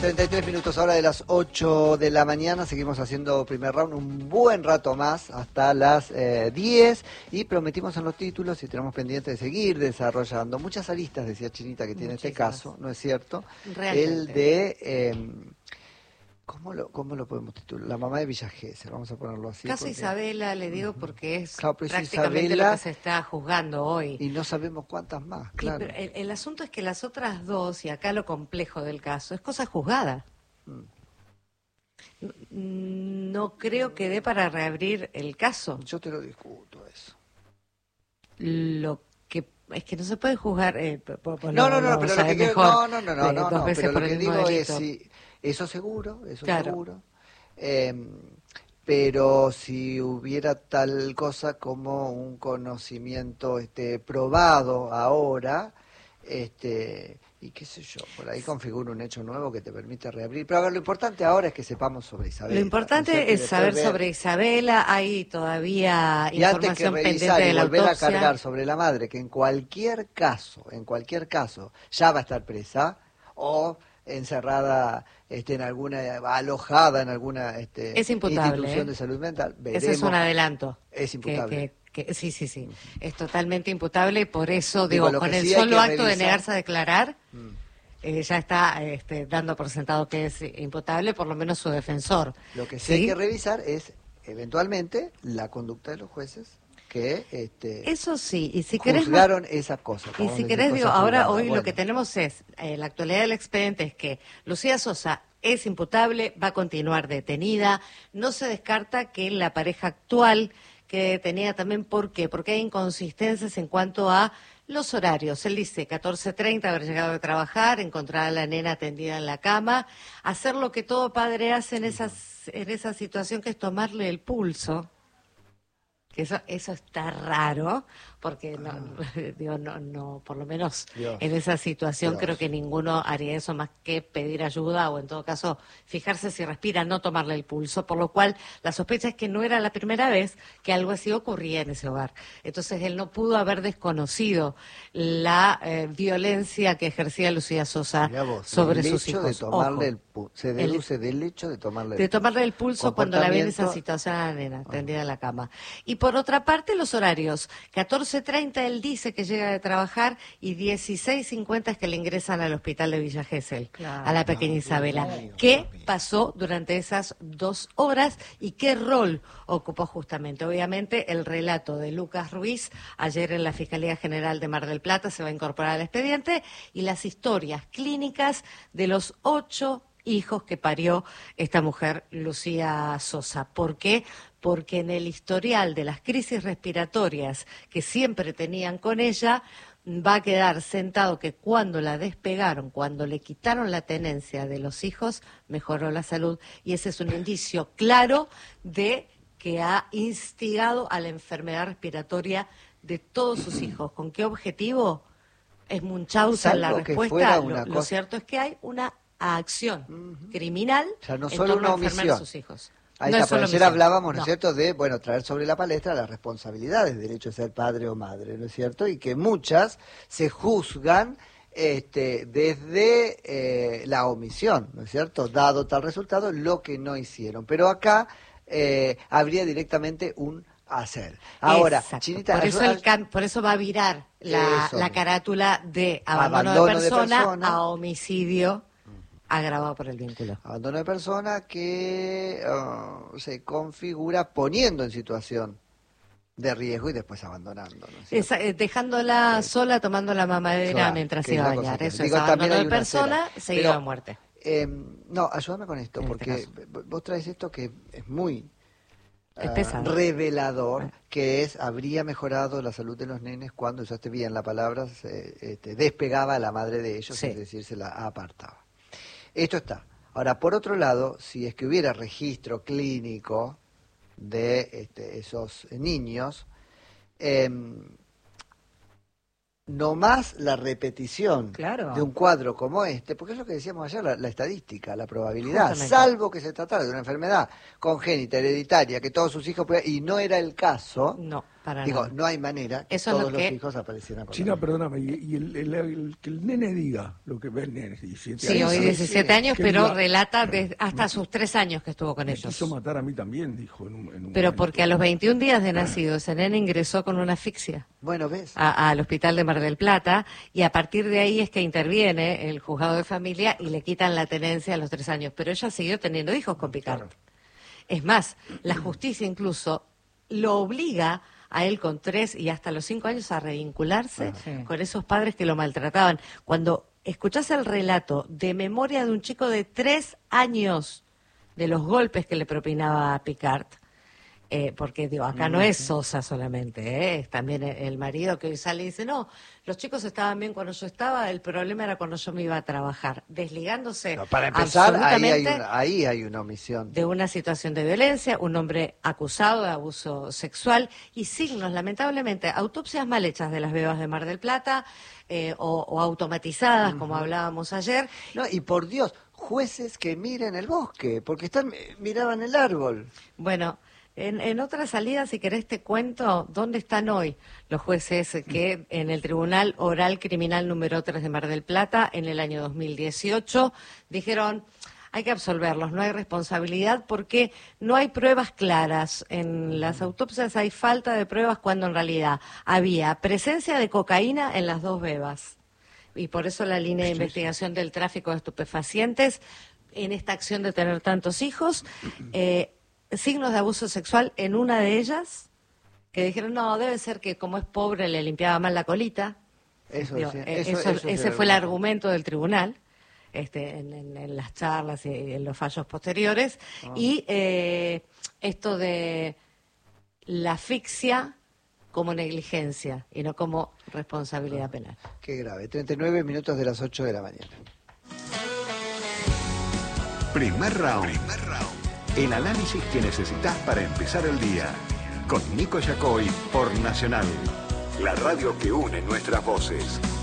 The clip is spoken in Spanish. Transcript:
33 minutos ahora de las 8 de la mañana, seguimos haciendo primer round un buen rato más hasta las 10 y prometimos en los títulos y tenemos pendiente de seguir desarrollando muchas aristas, decía Chinita, que tiene este caso, ¿no es cierto? Realmente. El de, ¿cómo lo podemos titular? La mamá de Villa Gesell, vamos a ponerlo así. Caso porque... Isabela, le digo, porque es claro, prácticamente Isabela, lo que se está juzgando hoy. Y no sabemos cuántas más, claro. Pero el asunto es que las otras dos, y acá lo complejo del caso, es cosa juzgada. No creo que dé para reabrir el caso. Yo te lo discuto eso. Lo que es que no se puede juzgar. No, pero lo que mejor, no, pero lo que digo delito. es si eso seguro, claro. seguro. Pero si hubiera tal cosa como un conocimiento probado ahora, y qué sé yo, por ahí configura un hecho nuevo que te permite reabrir. Pero a ver, lo importante ahora es que sepamos sobre Isabela. Lo importante es saber sobre Isabela. Hay todavía información pendiente de la volver autopsia. a cargar sobre la madre, que en cualquier caso, ya va a estar presa o encerrada en alguna, alojada en alguna es imputable, institución de salud mental. Veremos. Ese es un adelanto. Es imputable. Sí. Es totalmente imputable, por eso digo con el sí solo acto de negarse a declarar, ya está dando por sentado que es imputable, por lo menos su defensor. Lo que sí hay que revisar es, eventualmente, la conducta de los jueces que eso sí, y si juzgaron esa cosa. Y si querés, digo, ahora hoy lo que tenemos es, la actualidad del expediente es que Lucía Sosa es imputable, va a continuar detenida, no se descarta que la pareja actual quede detenida también. ¿Por qué? Porque hay inconsistencias en cuanto a los horarios. Él dice 14:30 haber llegado de trabajar, encontrar a la nena tendida en la cama, hacer lo que todo padre hace en esa situación, que es tomarle el pulso. Que eso está raro, porque no, por lo menos en esa situación creo que ninguno haría eso más que pedir ayuda o en todo caso fijarse si respira, no tomarle el pulso, por lo cual la sospecha es que no era la primera vez que algo así ocurría en ese hogar. Entonces él no pudo haber desconocido la violencia que ejercía Lucía Sosa sobre sus hijos. Se deduce del hecho de tomarle el pulso cuando la ve en esa situación a la nena, tendida en la cama. Y por otra parte, los horarios. 14:30 él dice que llega de trabajar y 16:50 es que le ingresan al hospital de Villa Gesell, a la pequeña Isabela. ¿Qué pasó durante esas 2 horas y qué rol ocupó justamente? Obviamente, el relato de Lucas Ruiz, ayer en la Fiscalía General de Mar del Plata, se va a incorporar al expediente, y las historias clínicas de los 8 hijos que parió esta mujer, Lucía Sosa. ¿Por qué? Porque en el historial de las crisis respiratorias que siempre tenían con ella, va a quedar sentado que cuando la despegaron, cuando le quitaron la tenencia de los hijos, mejoró la salud, y ese es un indicio claro de que ha instigado a la enfermedad respiratoria de todos sus hijos. ¿Con qué objetivo? Es Munchausen la respuesta. Lo cierto es que hay una acción criminal, o sea, no en solo torno una a enfermar omisión. a sus hijos. Ahí está, por ayer hablábamos, ¿no es cierto?, de, traer sobre la palestra las responsabilidades del hecho de ser padre o madre, ¿no es cierto?, y que muchas se juzgan desde la omisión, ¿no es cierto?, dado tal resultado, lo que no hicieron. Pero acá habría directamente un hacer. Ahora, Chinita, por eso va a virar la carátula de abandono de persona a homicidio agravado por el vínculo. Abandono de persona que se configura poniendo en situación de riesgo y después abandonando, ¿no? Dejándola sola, tomando la mamadera mientras se iba a bañar. Eso es abandono de persona seguido de muerte. No, ayúdame con esto, porque vos traes esto que es muy revelador, que habría mejorado la salud de los nenes cuando, usaste bien la palabra, despegaba a la madre de ellos, es decir, se la apartaba. Esto está. Ahora, por otro lado, si es que hubiera registro clínico de esos niños, no más la repetición de un cuadro como porque es lo que decíamos ayer, la estadística, la probabilidad, justamente, salvo que se tratara de una enfermedad congénita, hereditaria, que todos sus hijos y no era el caso, Digo, no hay manera que todos los hijos aparecieran con China, perdóname, y que el nene diga lo que ve el nene, 17 años. Sí, hoy 17 años, pero relata hasta sus 3 años que estuvo con ellos. Quiso matar a mí también, dijo en un pero momento. Porque a los 21 días de nacido, ese nene ingresó con una asfixia. Bueno, ¿ves? Al hospital de Mar del Plata, y a partir de ahí es que interviene el juzgado de familia y le quitan la tenencia a los 3 años. Pero ella siguió teniendo hijos con Picard. Claro. Es más, la justicia incluso lo obliga a él con 3 y hasta los 5 años a revincularse con esos padres que lo maltrataban. Cuando escuchás el relato de memoria de un chico de 3 años de los golpes que le propinaba a Picard, porque digo, acá no es Sosa solamente, es también el marido que sale y dice, no, los chicos estaban bien cuando yo estaba, el problema era cuando yo me iba a trabajar, desligándose. No, para empezar, ahí hay una omisión. De una situación de violencia, un hombre acusado de abuso sexual y signos, lamentablemente, autopsias mal hechas de las bebas de Mar del Plata o automatizadas, como hablábamos ayer. No, y por Dios, jueces que miren el bosque, porque miraban el árbol. Bueno, en otra salida, si querés te cuento dónde están hoy los jueces que en el Tribunal Oral Criminal número 3 de Mar del Plata, en el año 2018, dijeron, hay que absolverlos, no hay responsabilidad porque no hay pruebas claras. En las autopsias hay falta de pruebas cuando en realidad había presencia de cocaína en las 2 bebas. Y por eso la línea de investigación del tráfico de estupefacientes en esta acción de tener tantos hijos, signos de abuso sexual en una de ellas, que dijeron, no, debe ser que como es pobre le limpiaba mal la colita. Ese fue el argumento del tribunal en las charlas y en los fallos posteriores. Y esto de la asfixia como negligencia y no como responsabilidad penal. Qué grave. 39 minutos de las 8 de la mañana. Primer round. El análisis que necesitas para empezar el día. Con Nico Yacoy por Nacional. La radio que une nuestras voces.